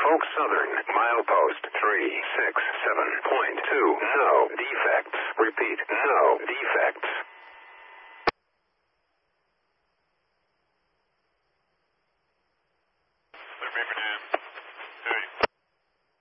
Norfolk Southern, milepost 367.2. No defects. Repeat, no defects.